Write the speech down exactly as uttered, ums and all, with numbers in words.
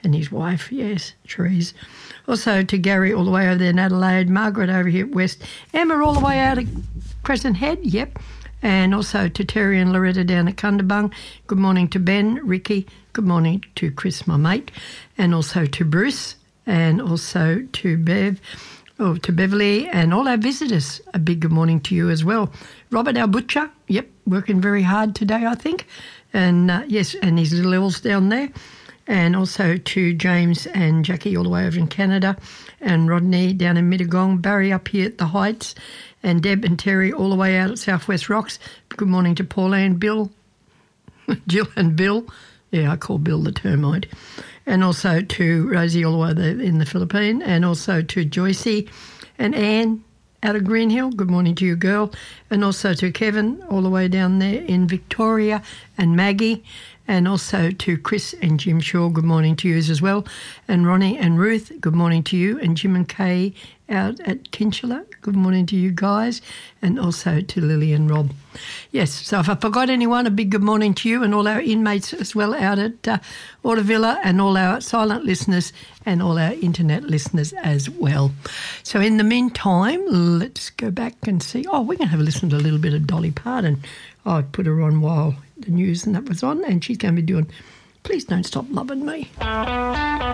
and his wife, yes, Therese. Also to Gary all the way over there in Adelaide, Margaret over here at West, Emma all the way out of Crescent Head, yep, and also to Terry and Loretta down at Cundabung. Good morning to Ben, Ricky, good morning to Chris, my mate, and also to Bruce, and also to Bev, oh, to Beverly, and all our visitors. A big good morning to you as well. Robert, our butcher, yep, working very hard today, I think, and uh, yes, and his little elves down there. And also to James and Jackie all the way over in Canada, and Rodney down in Mittagong, Barry up here at the Heights, and Deb and Terry all the way out at Southwest Rocks. Good morning to Pauline, Bill, Jill and Bill. Yeah, I call Bill the termite. And also to Rosie all the way there in the Philippines, and also to Joycey and Anne out of Green Hill. Good morning to you, girl. And also to Kevin all the way down there in Victoria, and Maggie. And also to Chris and Jim Shaw, good morning to you as well. And Ronnie and Ruth, good morning to you. And Jim and Kay out at Kinchela, good morning to you guys. And also to Lily and Rob. Yes, so if I forgot anyone, a big good morning to you and all our inmates as well out at uh, Autovilla, and all our silent listeners and all our internet listeners as well. So in the meantime, let's go back and see. Oh, we're going to have a listen to a little bit of Dolly Parton. I put her on while the news and that was on, and she's going to be doing Please Don't Stop Loving Me.